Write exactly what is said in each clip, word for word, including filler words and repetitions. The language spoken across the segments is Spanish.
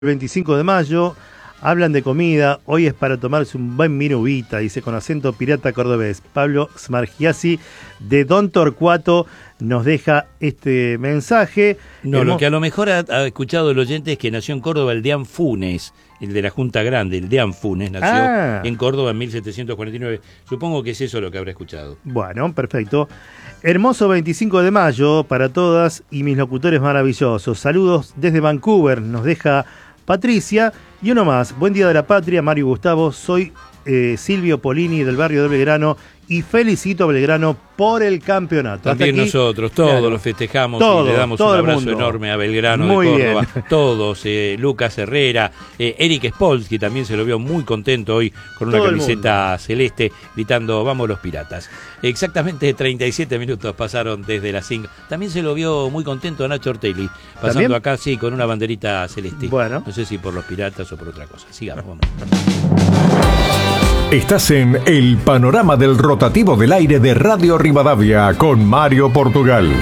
veinticinco de mayo, hablan de comida, hoy es para tomarse un buen minubita, dice con acento pirata cordobés. Pablo Smargiassi de Don Torcuato nos deja este mensaje. No, Hemos... lo que a lo mejor ha, ha escuchado el oyente es que nació en Córdoba el Deán Funes, el de la Junta Grande, el Deán Funes, nació ah. en Córdoba en mil setecientos cuarenta y nueve. Supongo que es eso lo que habrá escuchado. Bueno, perfecto. Hermoso veinticinco de mayo para todas y mis locutores maravillosos. Saludos desde Vancouver, nos deja Patricia. Y uno más, buen día de la patria, Mario y Gustavo, soy eh, Silvio Polini del barrio de Belgrano y felicito a Belgrano por el campeonato. También aquí, nosotros, todos claro, lo festejamos todo, y le damos un abrazo enorme a Belgrano muy de Córdoba. Bien. Todos, eh, Lucas Herrera, eh, Eric Spolsky también se lo vio muy contento hoy con una todo camiseta celeste gritando vamos los piratas. Exactamente treinta y siete minutos pasaron desde las cinco. También se lo vio muy contento a Nacho Ortelli, pasando ¿También? acá sí con una banderita celeste. Bueno. No sé si por los piratas o por otra cosa. Sigamos, vamos. Estás en el panorama del rotativo del aire de Radio Rivadavia con Mario Portugal.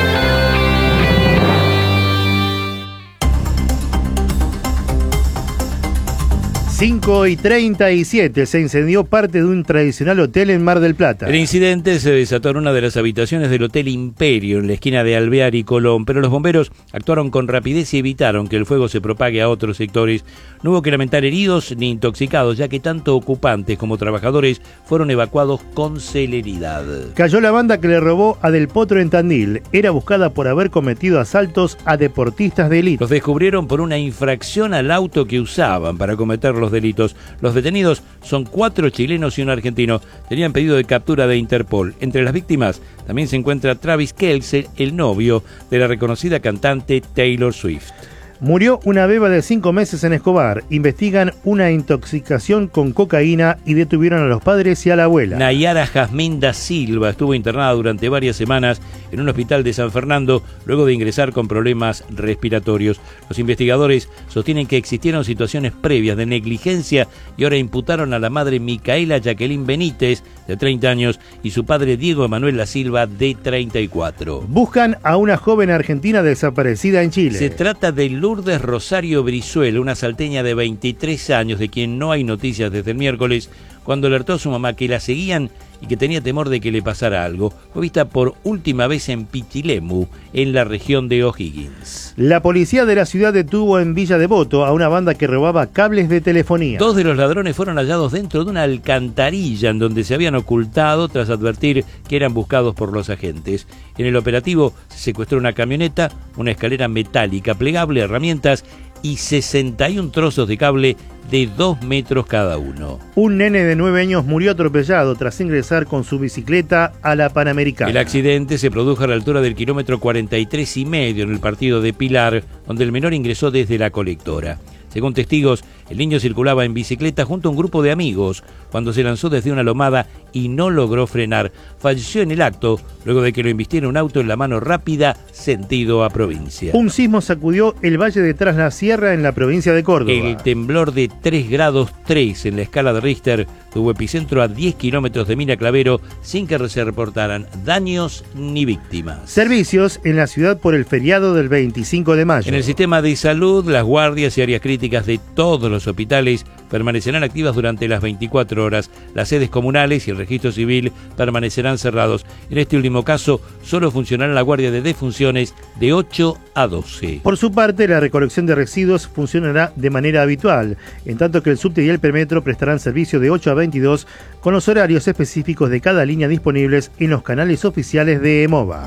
cinco y treinta y siete se incendió parte de un tradicional hotel en Mar del Plata. El incidente se desató en una de las habitaciones del Hotel Imperio, en la esquina de Alvear y Colón, pero los bomberos actuaron con rapidez y evitaron que el fuego se propague a otros sectores. No hubo que lamentar heridos ni intoxicados, ya que tanto ocupantes como trabajadores fueron evacuados con celeridad. Cayó la banda que le robó a Del Potro en Tandil. Era buscada por haber cometido asaltos a deportistas de élite. Los descubrieron por una infracción al auto que usaban para cometer los delitos. Los detenidos son cuatro chilenos y un argentino. Tenían pedido de captura de Interpol. Entre las víctimas también se encuentra Travis Kelce, el novio de la reconocida cantante Taylor Swift. Murió una beba de cinco meses en Escobar. Investigan una intoxicación con cocaína y detuvieron a los padres y a la abuela. Nayara Jazmín da Silva estuvo internada durante varias semanas en un hospital de San Fernando luego de ingresar con problemas respiratorios. Los investigadores sostienen que existieron situaciones previas de negligencia y ahora imputaron a la madre Micaela Jacqueline Benítez, de treinta años, y su padre Diego Emanuel da Silva, de treinta y cuatro. Buscan a una joven argentina desaparecida en Chile. Se trata de Lourdes Rosario Brizuela, una salteña de veintitrés años de quien no hay noticias desde el miércoles, cuando alertó a su mamá que la seguían y que tenía temor de que le pasara algo. Fue vista por última vez en Pichilemu, en la región de O'Higgins. La policía de la ciudad detuvo en Villa Devoto a una banda que robaba cables de telefonía. Dos de los ladrones fueron hallados dentro de una alcantarilla en donde se habían ocultado tras advertir que eran buscados por los agentes. En el operativo se secuestró una camioneta, una escalera metálica plegable, herramientas y sesenta y un trozos de cable de dos metros cada uno. Un nene de nueve años murió atropellado tras ingresar con su bicicleta a la Panamericana. El accidente se produjo a la altura del kilómetro cuarenta y tres y medio en el partido de Pilar, donde el menor ingresó desde la colectora. Según testigos, el niño circulaba en bicicleta junto a un grupo de amigos cuando se lanzó desde una lomada y no logró frenar. Falleció en el acto luego de que lo embistiera un auto en la mano rápida sentido a provincia. Un sismo sacudió el valle de Tras la Sierra en la provincia de Córdoba. El temblor de tres grados tres en la escala de Richter tuvo epicentro a diez kilómetros de Mina Clavero sin que se reportaran daños ni víctimas. Servicios en la ciudad por el feriado del veinticinco de mayo. En el sistema de salud, las guardias y áreas críticas de todos los hospitales permanecerán activas durante las veinticuatro horas. Las sedes comunales y el registro civil permanecerán cerrados. En este último caso, solo funcionará la guardia de defunciones de ocho a doce. Por su parte, la recolección de residuos funcionará de manera habitual, en tanto que el subte y el permetro prestarán servicio de ocho a veintidós con los horarios específicos de cada línea disponibles en los canales oficiales de EMOVA.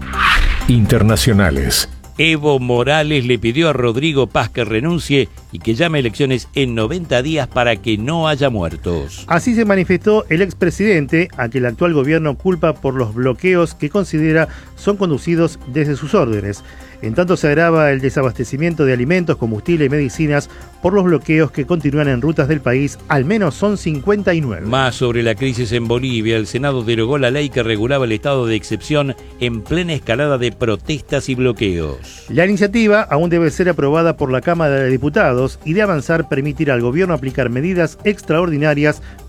Internacionales. Evo Morales le pidió a Rodrigo Paz que renuncie y que llame a elecciones en noventa días para que no haya muertos. Así se manifestó el expresidente, a que el actual gobierno culpa por los bloqueos que considera son conducidos desde sus órdenes. En tanto se agrava el desabastecimiento de alimentos, combustible y medicinas por los bloqueos que continúan en rutas del país, al menos son cincuenta y nueve. Más sobre la crisis en Bolivia, el Senado derogó la ley que regulaba el estado de excepción en plena escalada de protestas y bloqueos. La iniciativa aún debe ser aprobada por la Cámara de Diputados y de avanzar permitirá al gobierno aplicar medidas extraordinarias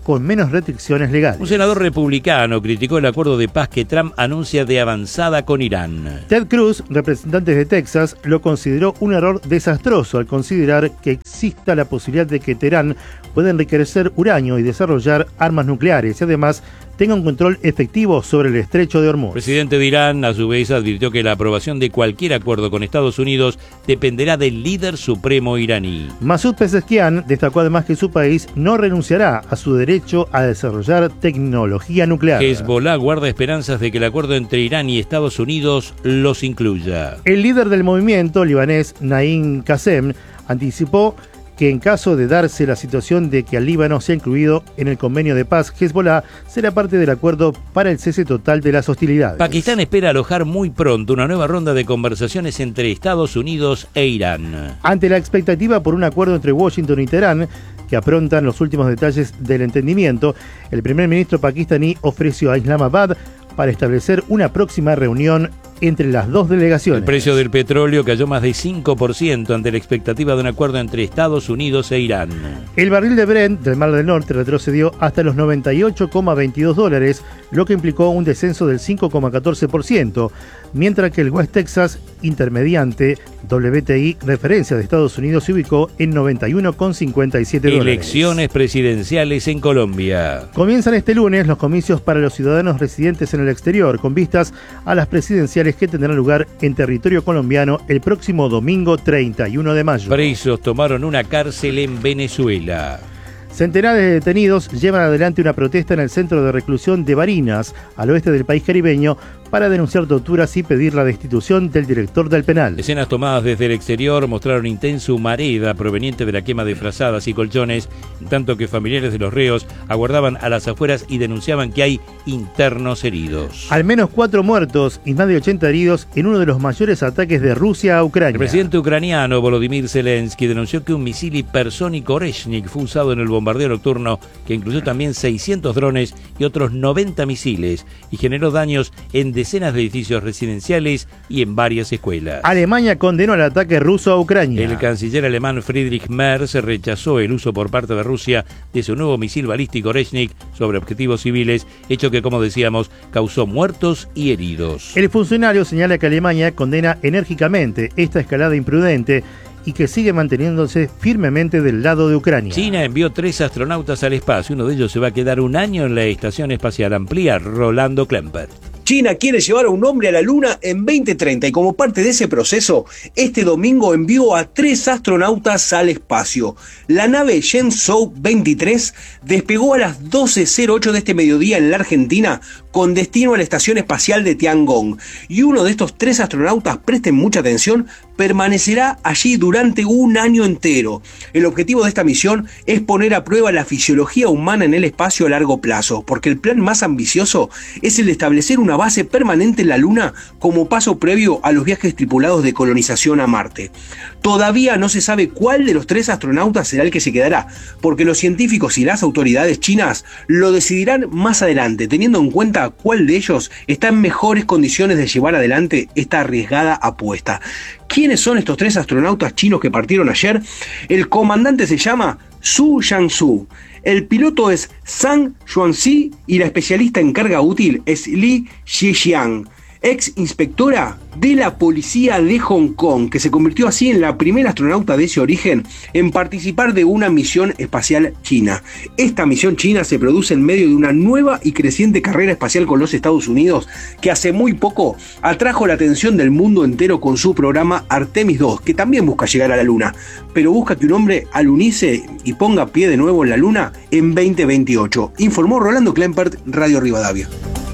con menos restricciones legales. Un senador republicano criticó el acuerdo de paz que Trump anuncia de avanzada con Irán. Ted Cruz, representante de Texas, lo consideró un error desastroso al considerar que exista la posibilidad de que Teherán pueda enriquecer uranio y desarrollar armas nucleares y además tenga un control efectivo sobre el estrecho de Hormuz. El presidente de Irán, a su vez, advirtió que la aprobación de cualquier acuerdo con Estados Unidos dependerá del líder supremo iraní. Masoud Pezeshkian destacó además que su país no renunciará a su derecho a desarrollar tecnología nuclear. Hezbollah guarda esperanzas de que el acuerdo entre Irán y Estados Unidos los incluya. El líder del movimiento libanés, Naim Qassem, anticipó que en caso de darse la situación de que al Líbano sea incluido en el convenio de paz, Hezbollah será parte del acuerdo para el cese total de las hostilidades. Pakistán espera alojar muy pronto una nueva ronda de conversaciones entre Estados Unidos e Irán. Ante la expectativa por un acuerdo entre Washington y Teherán, que aprontan los últimos detalles del entendimiento, el primer ministro pakistaní ofreció a Islamabad para establecer una próxima reunión entre las dos delegaciones. El precio del petróleo cayó más de cinco por ciento ante la expectativa de un acuerdo entre Estados Unidos e Irán. El barril de Brent del Mar del Norte retrocedió hasta los noventa y ocho coma veintidós dólares, lo que implicó un descenso del cinco coma catorce por ciento, mientras que el West Texas Intermediante W T I referencia de Estados Unidos se ubicó en noventa y uno coma cincuenta y siete dólares. Elecciones presidenciales en Colombia. Comienzan este lunes los comicios para los ciudadanos residentes en el exterior, con vistas a las presidenciales que tendrán lugar en territorio colombiano el próximo domingo treinta y uno de mayo. Presos tomaron una cárcel en Venezuela. Centenares de detenidos llevan adelante una protesta en el centro de reclusión de Barinas, al oeste del país caribeño, para denunciar torturas y pedir la destitución del director del penal. Escenas tomadas desde el exterior mostraron intensa humareda proveniente de la quema de frazadas y colchones, en tanto que familiares de los reos aguardaban a las afueras y denunciaban que hay internos heridos. Al menos cuatro muertos y más de ochenta heridos en uno de los mayores ataques de Rusia a Ucrania. El presidente ucraniano Volodymyr Zelensky denunció que un misil hipersónico Oreshnik fue usado en el bombardeo nocturno, que incluyó también seiscientos drones y otros noventa misiles, y generó daños en decenas de edificios residenciales y en varias escuelas. Alemania condenó el ataque ruso a Ucrania. El canciller alemán Friedrich Merz rechazó el uso por parte de Rusia de su nuevo misil balístico Oreshnik sobre objetivos civiles, hecho que, como decíamos, causó muertos y heridos. El funcionario señala que Alemania condena enérgicamente esta escalada imprudente y que sigue manteniéndose firmemente del lado de Ucrania. China envió tres astronautas al espacio. Uno de ellos se va a quedar un año en la Estación Espacial. Amplía Rolando Klemper. China quiere llevar a un hombre a la Luna en veinte treinta y como parte de ese proceso, este domingo envió a tres astronautas al espacio. La nave Shenzhou veintitrés despegó a las doce cero ocho de este mediodía en la Argentina con destino a la Estación Espacial de Tiangong. Y uno de estos tres astronautas, presten mucha atención, permanecerá allí durante un año entero. El objetivo de esta misión es poner a prueba la fisiología humana en el espacio a largo plazo, porque el plan más ambicioso es el de establecer una base permanente en la Luna como paso previo a los viajes tripulados de colonización a Marte. Todavía no se sabe cuál de los tres astronautas será el que se quedará, porque los científicos y las autoridades chinas lo decidirán más adelante, teniendo en cuenta cuál de ellos está en mejores condiciones de llevar adelante esta arriesgada apuesta. ¿Quiénes son estos tres astronautas chinos que partieron ayer? El comandante se llama Su Jiangsu, el piloto es Zhang Xuanxi y la especialista en carga útil es Li Xixiang, ex inspectora de la policía de Hong Kong, que se convirtió así en la primera astronauta de ese origen en participar de una misión espacial china. Esta misión china se produce en medio de una nueva y creciente carrera espacial con los Estados Unidos, que hace muy poco atrajo la atención del mundo entero con su programa Artemis dos, que también busca llegar a la Luna, pero busca que un hombre alunice y ponga pie de nuevo en la Luna en veinte veintiocho, informó Rolando Klempert, Radio Rivadavia.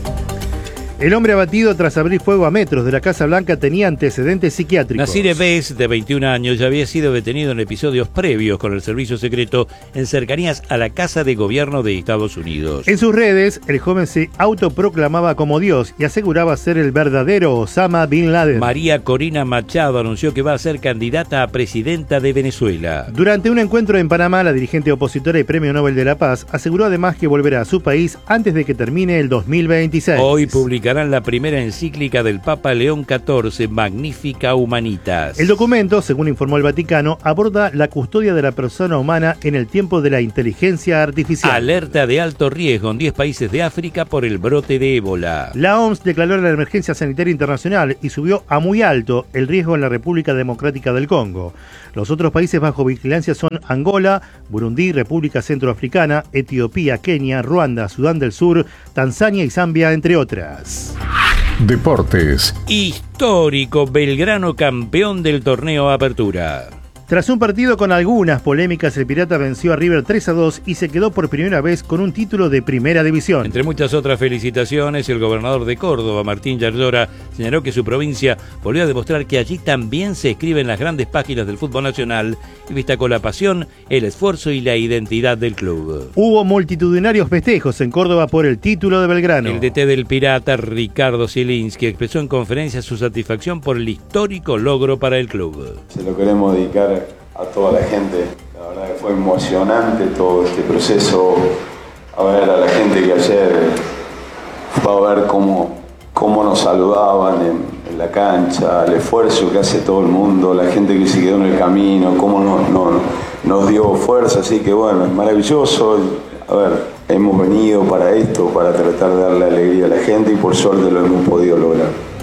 El hombre abatido tras abrir fuego a metros de la Casa Blanca tenía antecedentes psiquiátricos. Nasir Bes, de veintiún años, ya había sido detenido en episodios previos con el servicio secreto en cercanías a la Casa de Gobierno de Estados Unidos. En sus redes, el joven se autoproclamaba como Dios y aseguraba ser el verdadero Osama Bin Laden. María Corina Machado anunció que va a ser candidata a presidenta de Venezuela. Durante un encuentro en Panamá, la dirigente opositora y Premio Nobel de la Paz aseguró además que volverá a su país antes de que termine el dos mil veintiséis. Hoy publicará publicarán la primera encíclica del Papa León catorce, Magnificat Humanitas. El documento, según informó el Vaticano, aborda la custodia de la persona humana en el tiempo de la inteligencia artificial. Alerta de alto riesgo en diez países de África por el brote de ébola. La O M S declaró la emergencia sanitaria internacional y subió a muy alto el riesgo en la República Democrática del Congo. Los otros países bajo vigilancia son Angola, Burundi, República Centroafricana, Etiopía, Kenia, Ruanda, Sudán del Sur, Tanzania y Zambia, entre otras. Deportes. Histórico Belgrano campeón del torneo Apertura. Tras un partido con algunas polémicas, el Pirata venció a River tres a dos y se quedó por primera vez con un título de primera división. Entre muchas otras felicitaciones, el gobernador de Córdoba, Martín Yardora, señaló que su provincia volvió a demostrar que allí también se escriben las grandes páginas del fútbol nacional y destacó la pasión, el esfuerzo y la identidad del club. Hubo multitudinarios festejos en Córdoba por el título de Belgrano. El D T del Pirata, Ricardo Zielinski, expresó en conferencia su satisfacción por el histórico logro para el club. Se lo queremos dedicar a toda la gente. La verdad que fue emocionante todo este proceso. A ver a la gente que ayer fue a ver cómo, cómo nos saludaban en, en la cancha, el esfuerzo que hace todo el mundo, la gente que se quedó en el camino, cómo no, no, nos dio fuerza. Así que bueno, es maravilloso. A ver, hemos venido para esto, para tratar de darle alegría a la gente y por suerte lo hemos podido lograr.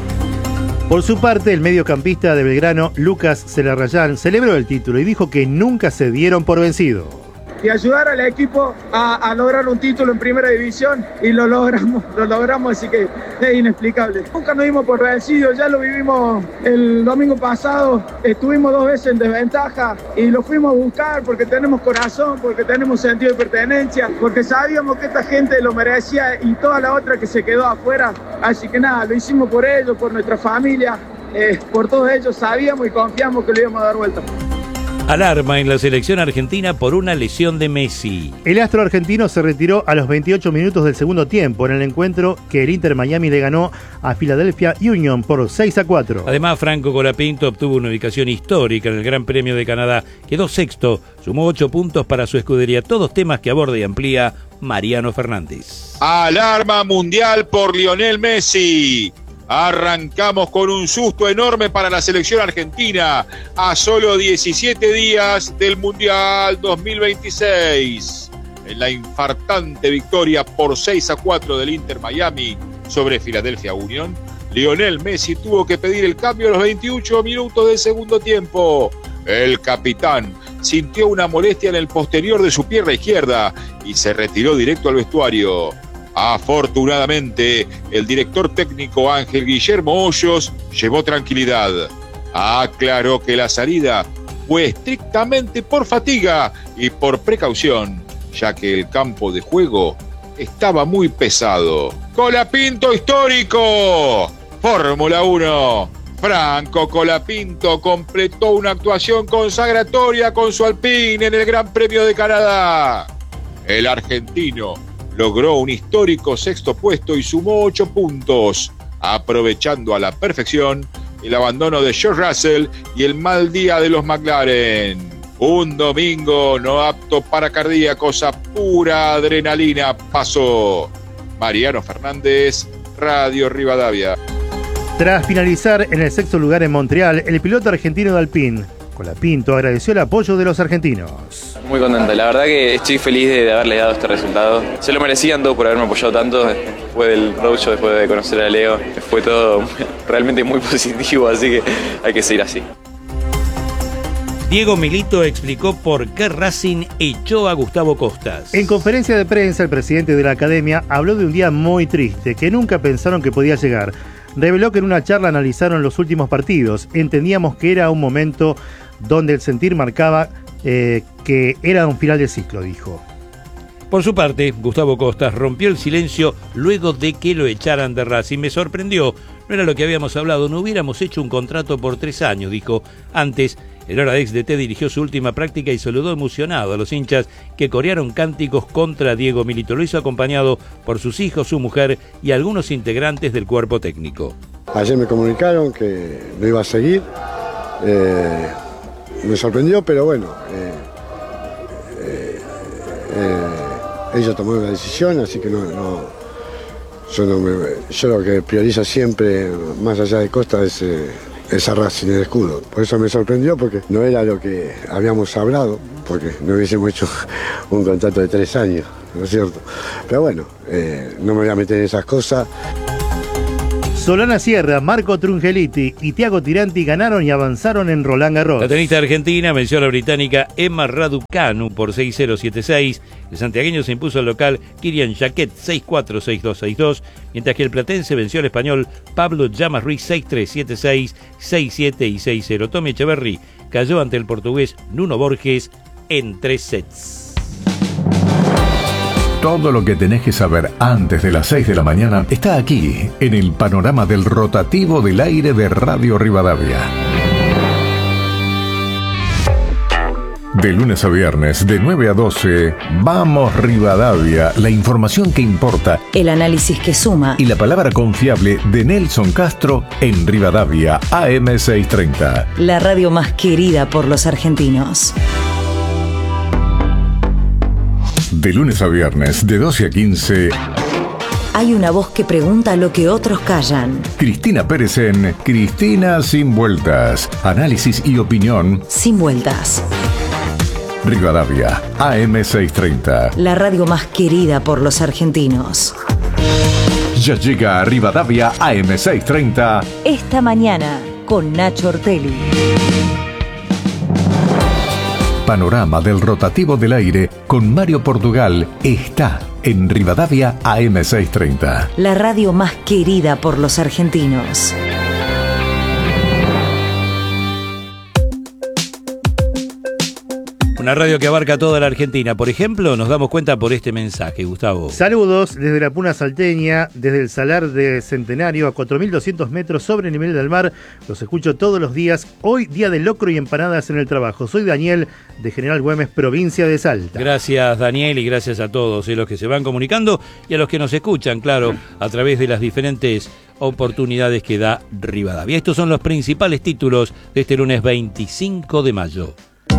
Por su parte, el mediocampista de Belgrano, Lucas Celarrayán, celebró el título y dijo que nunca se dieron por vencido. Y ayudar al equipo a, a lograr un título en primera división y lo logramos, lo logramos, así que es inexplicable. Nunca nos dimos por vencidos, ya lo vivimos el domingo pasado, estuvimos dos veces en desventaja y lo fuimos a buscar porque tenemos corazón, porque tenemos sentido de pertenencia, porque sabíamos que esta gente lo merecía y toda la otra que se quedó afuera, así que nada, lo hicimos por ellos, por nuestra familia, eh, por todos ellos, sabíamos y confiamos que lo íbamos a dar vuelta. Alarma en la selección argentina por una lesión de Messi. El astro argentino se retiró a los veintiocho minutos del segundo tiempo en el encuentro que el Inter Miami le ganó a Philadelphia Union por seis a cuatro. Además, Franco Colapinto obtuvo una ubicación histórica en el Gran Premio de Canadá. Quedó sexto, sumó ocho puntos para su escudería. Todos temas que aborda y amplía Mariano Fernández. Alarma mundial por Lionel Messi. Arrancamos con un susto enorme para la selección argentina a solo diecisiete días del Mundial dos mil veintiséis. En la infartante victoria por seis a cuatro del Inter Miami sobre Philadelphia Union, Lionel Messi tuvo que pedir el cambio a los veintiocho minutos del segundo tiempo. El capitán sintió una molestia en el posterior de su pierna izquierda y se retiró directo al vestuario. Afortunadamente, el director técnico Ángel Guillermo Hoyos llevó tranquilidad. Aclaró que la salida fue estrictamente por fatiga y por precaución, ya que el campo de juego estaba muy pesado. Colapinto histórico. Fórmula uno. Franco Colapinto completó una actuación consagratoria con su Alpine en el Gran Premio de Canadá. El argentino logró un histórico sexto puesto y sumó ocho puntos, aprovechando a la perfección el abandono de George Russell y el mal día de los McLaren. Un domingo no apto para cardíacos, a pura adrenalina pasó. Mariano Fernández, Radio Rivadavia. Tras finalizar en el sexto lugar en Montreal, el piloto argentino de Alpine, Colapinto, agradeció el apoyo de los argentinos. Muy contento, la verdad que estoy feliz de haberles dado este resultado. Se lo merecían todo por haberme apoyado tanto. Después del roadshow, después de conocer a Leo, fue todo realmente muy positivo, así que hay que seguir así. Diego Milito explicó por qué Racing echó a Gustavo Costas. En conferencia de prensa, el presidente de la academia habló de un día muy triste que nunca pensaron que podía llegar. Reveló que en una charla analizaron los últimos partidos. Entendíamos que era un momento donde el sentir marcaba eh, que era un final de ciclo, dijo. Por su parte, Gustavo Costas rompió el silencio luego de que lo echaran de Racing. Me sorprendió, no era lo que habíamos hablado, no hubiéramos hecho un contrato por tres años, dijo. Antes, el ahora ex D T dirigió su última práctica y saludó emocionado a los hinchas que corearon cánticos contra Diego Milito. Lo hizo acompañado por sus hijos, su mujer y algunos integrantes del cuerpo técnico. Ayer me comunicaron que no iba a seguir. Eh, me sorprendió, pero bueno, eh, eh, eh, ella tomó una decisión, así que no, no, Yo, no me, yo lo que priorizo siempre, más allá de Costa, es, eh, es a Racing, el escudo. Por eso me sorprendió, porque no era lo que habíamos hablado, porque no hubiésemos hecho un contrato de tres años, ¿no es cierto? Pero bueno, eh, no me voy a meter en esas cosas. Solana Sierra, Marco Trungeliti y Thiago Tiranti ganaron y avanzaron en Roland Garros. La tenista argentina venció a la británica Emma Raducanu por seis cero siete seis. El santiagueño se impuso al local Kirian Jaquet seis cuatro seis dos seis dos, mientras que el platense venció al español Pablo Llamas Ruiz seis tres siete seis, seis siete y seis cero. Tommy Echeverry cayó ante el portugués Nuno Borges en tres sets. Todo lo que tenés que saber antes de las seis de la mañana está aquí, en el panorama del rotativo del aire de Radio Rivadavia. De lunes a viernes, de nueve a doce, Vamos Rivadavia, la información que importa, el análisis que suma y la palabra confiable de Nelson Castro en Rivadavia A M seiscientos treinta. La radio más querida por los argentinos. De lunes a viernes, de doce a quince... Hay una voz que pregunta lo que otros callan. Cristina Pérez en Cristina Sin Vueltas. Análisis y opinión sin vueltas. Rivadavia, A M seiscientos treinta. La radio más querida por los argentinos. Ya llega a Rivadavia A M seiscientos treinta. Esta mañana, con Nacho Ortelli. Panorama del rotativo del aire con Mario Portugal está en Rivadavia A M seiscientos treinta. La radio más querida por los argentinos. Una radio que abarca toda la Argentina. Por ejemplo, nos damos cuenta por este mensaje, Gustavo. Saludos desde la Puna Salteña, desde el Salar de Centenario a cuatro mil doscientos metros sobre el nivel del mar. Los escucho todos los días. Hoy día de locro y empanadas en el trabajo. Soy Daniel de General Güemes, provincia de Salta. Gracias, Daniel, y gracias a todos eh, los que se van comunicando y a los que nos escuchan, claro, a través de las diferentes oportunidades que da Rivadavia. Estos son los principales títulos de este lunes veinticinco de mayo.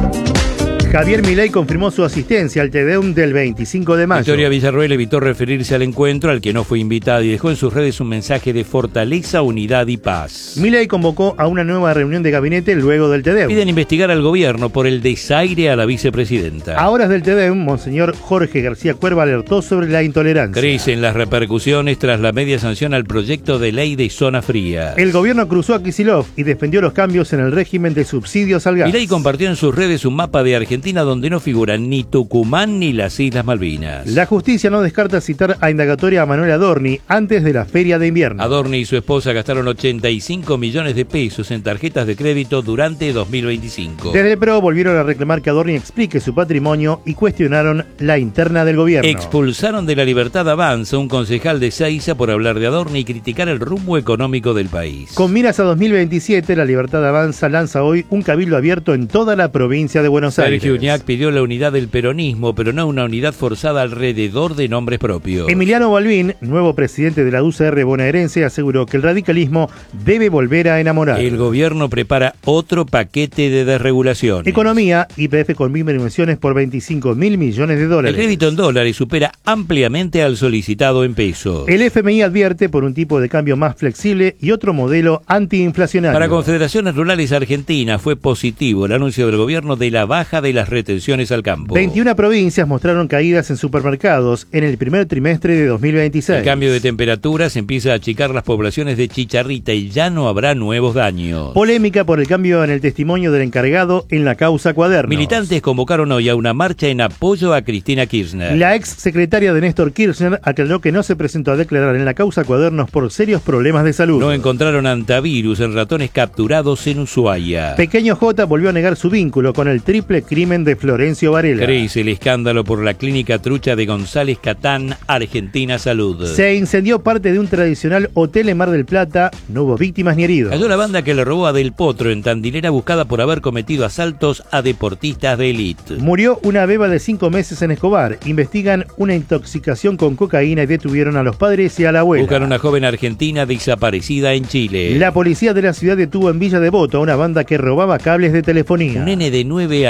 Javier Milei confirmó su asistencia al Tedeum del veinticinco de mayo. Victoria Villarroel evitó referirse al encuentro al que no fue invitada y dejó en sus redes un mensaje de fortaleza, unidad y paz. Milei convocó a una nueva reunión de gabinete luego del Tedeum. Piden investigar al gobierno por el desaire a la vicepresidenta. A horas del Tedeum, Monseñor Jorge García Cuerva alertó sobre la intolerancia. Crecen las repercusiones tras la media sanción al proyecto de ley de zona fría. El gobierno cruzó a Kicillof y defendió los cambios en el régimen de subsidios al gas. Milei compartió en sus redes un mapa de Argentina donde no figuran ni Tucumán ni las Islas Malvinas. La justicia no descarta citar a indagatoria a Manuel Adorni antes de la feria de invierno. Adorni y su esposa gastaron ochenta y cinco millones de pesos en tarjetas de crédito durante dos mil veinticinco. Desde el PRO volvieron a reclamar que Adorni explique su patrimonio y cuestionaron la interna del gobierno. Expulsaron de La Libertad Avanza un concejal de Seiza por hablar de Adorni y criticar el rumbo económico del país. Con miras a dos mil veintisiete, La Libertad Avanza lanza hoy un cabildo abierto en toda la provincia de Buenos Aires. Sergio Uñac pidió la unidad del peronismo, pero no una unidad forzada alrededor de nombres propios. Emiliano Balbín, nuevo presidente de la U C R bonaerense, aseguró que el radicalismo debe volver a enamorar. El gobierno prepara otro paquete de desregulación. Economía, Y P F confirma inversiones por veinticinco mil millones de dólares. El crédito en dólares supera ampliamente al solicitado en pesos. El F M I advierte por un tipo de cambio más flexible y otro modelo antiinflacionario. Para Confederaciones Rurales Argentinas fue positivo el anuncio del gobierno de la baja de las retenciones al campo. veintiuna provincias mostraron caídas en supermercados en el primer trimestre de dos mil veintiséis. El cambio de temperaturas empieza a achicar las poblaciones de Chicharrita y ya no habrá nuevos daños. Polémica por el cambio en el testimonio del encargado en la causa Cuadernos. Militantes convocaron hoy a una marcha en apoyo a Cristina Kirchner. La ex secretaria de Néstor Kirchner aclaró que no se presentó a declarar en la causa Cuadernos por serios problemas de salud. No encontraron antivirus en ratones capturados en Ushuaia. Pequeño J volvió a negar su vínculo con el triple crimen de Florencio Varela. Crece el escándalo por la clínica trucha de González Catán, Argentina Salud. Se incendió parte de un tradicional hotel en Mar del Plata, no hubo víctimas ni heridos. Cayó la banda que le robó a Del Potro en Tandilera, buscada por haber cometido asaltos a deportistas de élite. Murió una beba de cinco meses en Escobar. Investigan una intoxicación con cocaína y detuvieron a los padres y a la abuela. Buscan a una joven argentina desaparecida en Chile. La policía de la ciudad detuvo en Villa Devoto a una banda que robaba cables de telefonía. Un nene de nueve años murió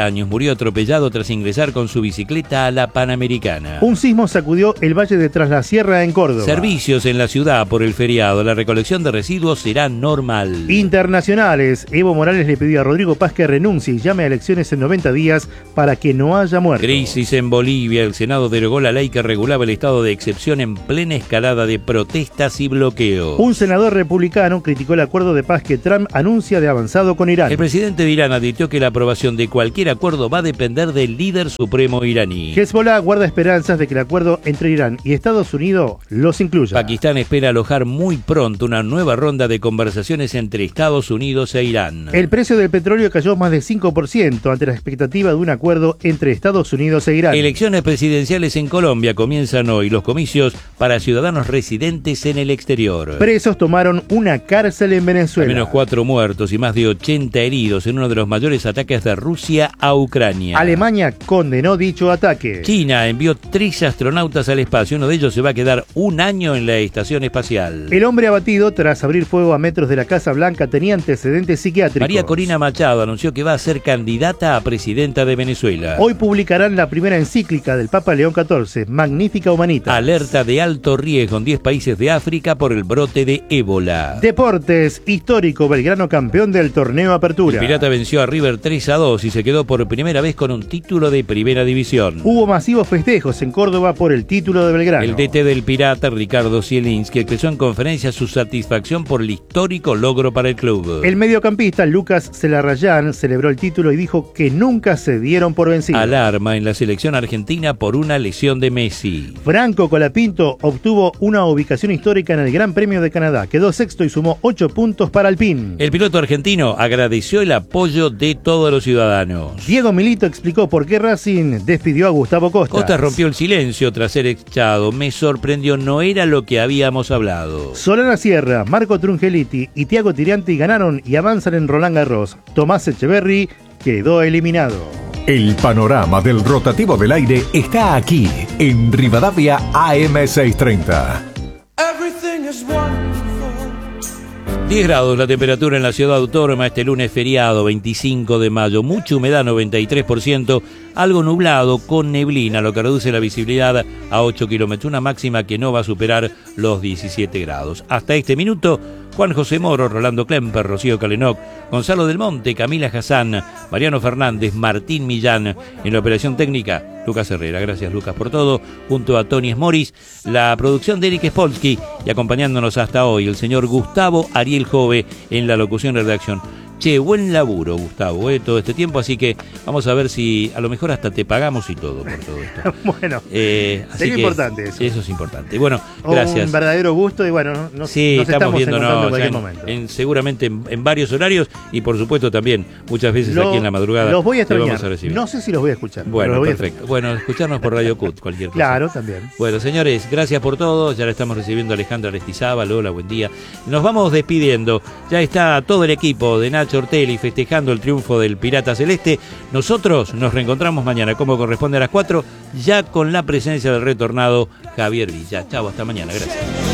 murió atropellado tras ingresar con su bicicleta a la Panamericana. Un sismo sacudió el valle de Tras la Sierra en Córdoba. Servicios en la ciudad por el feriado. La recolección de residuos será normal. Internacionales. Evo Morales le pidió a Rodrigo Paz que renuncie y llame a elecciones en noventa días para que no haya muertos. Crisis en Bolivia. El Senado derogó la ley que regulaba el estado de excepción en plena escalada de protestas y bloqueos. Un senador republicano criticó el acuerdo de paz que Trump anuncia de avanzado con Irán. El presidente de Irán advirtió que la aprobación de cualquier acuerdo va a depender del líder supremo iraní. Hezbollah guarda esperanzas de que el acuerdo entre Irán y Estados Unidos los incluya. Pakistán espera alojar muy pronto una nueva ronda de conversaciones entre Estados Unidos e Irán. El precio del petróleo cayó más de cinco por ciento ante la expectativa de un acuerdo entre Estados Unidos e Irán. Elecciones presidenciales en Colombia comienzan hoy. Los comicios para ciudadanos residentes en el exterior. Presos tomaron una cárcel en Venezuela. Al menos cuatro muertos y más de ochenta heridos en uno de los mayores ataques de Rusia a Ucrania. Alemania condenó dicho ataque. China envió tres astronautas al espacio. Uno de ellos se va a quedar un año en la estación espacial. El hombre abatido tras abrir fuego a metros de la Casa Blanca tenía antecedentes psiquiátricos. María Corina Machado anunció que va a ser candidata a presidenta de Venezuela. Hoy publicarán la primera encíclica del Papa León catorce, Magnífica Humanita. Alerta de alto riesgo en diez países de África por el brote de ébola. Deportes, histórico Belgrano campeón del torneo Apertura. El Pirata venció a River tres a dos y se quedó por primera vez con un título de primera división. Hubo masivos festejos en Córdoba por el título de Belgrano. El D T del Pirata, Ricardo Zielinski, expresó en conferencia su satisfacción por el histórico logro para el club. El mediocampista Lucas Celarrayán celebró el título y dijo que nunca se dieron por vencidos. Alarma en la selección argentina por una lesión de Messi. Franco Colapinto obtuvo una ubicación histórica en el Gran Premio de Canadá. Quedó sexto y sumó ocho puntos para Alpine. El piloto argentino agradeció el apoyo de todos los ciudadanos. Diego Milito explicó por qué Racing despidió a Gustavo Costas. Costas rompió el silencio tras ser echado. Me sorprendió, no era lo que habíamos hablado. Solana Sierra, Marco Trungeliti y Tiago Tirianti ganaron y avanzan en Roland Garros. Tomás Echeverry quedó eliminado. El panorama del rotativo del aire está aquí, en Rivadavia A M seiscientos treinta. diez grados la temperatura en la ciudad autónoma este lunes feriado veinticinco de mayo. Mucha humedad, noventa y tres por ciento. Algo nublado con neblina, lo que reduce la visibilidad a ocho kilómetros. Una máxima que no va a superar los diecisiete grados. Hasta este minuto, Juan José Moro, Rolando Klemper, Rocío Calenoc, Gonzalo Del Monte, Camila Hassan, Mariano Fernández, Martín Millán. En la operación técnica, Lucas Herrera. Gracias, Lucas, por todo. Junto a Tony Smoris, la producción de Eric Spolsky y acompañándonos hasta hoy, el señor Gustavo Ariel Jove en la locución y redacción. Che, buen laburo, Gustavo, eh, todo este tiempo, así que vamos a ver si a lo mejor hasta te pagamos y todo por todo esto. Bueno, eh, así sería que importante eso. Eso es importante. Bueno, gracias. Un verdadero gusto y bueno, nos, sí, nos estamos, estamos viéndonos en cualquier en, momento. En, seguramente en, en varios horarios y por supuesto también muchas veces Lo, aquí en la madrugada. Los voy a te extrañar. vamos a recibir. No sé si los voy a escuchar. Bueno, los voy perfecto. Bueno, escucharnos por Radio Cut, cualquier cosa. Claro, también. Bueno, señores, gracias por todo. Ya la estamos recibiendo a Alejandra Aristizábal. Hola, buen día. Nos vamos despidiendo. Ya está todo el equipo de Nacho Ortelli festejando el triunfo del Pirata Celeste. Nosotros nos reencontramos mañana, como corresponde, a las cuatro, ya con la presencia del retornado Javier Villa. Chau, hasta mañana. Gracias.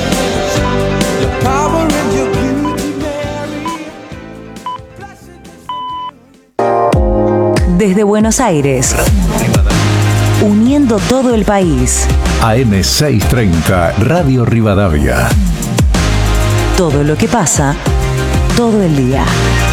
Desde Buenos Aires, uniendo todo el país. A M seiscientos treinta, Radio Rivadavia. Todo lo que pasa, todo el día.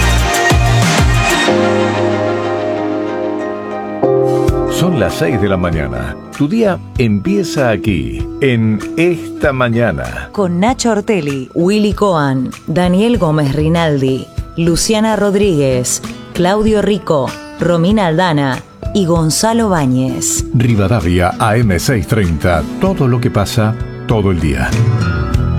Son las seis de la mañana. Tu día empieza aquí, en Esta Mañana. Con Nacho Ortelli, Willy Coan, Daniel Gómez Rinaldi, Luciana Rodríguez, Claudio Rico, Romina Aldana y Gonzalo Báñez. Rivadavia A M seiscientos treinta. Todo lo que pasa, todo el día.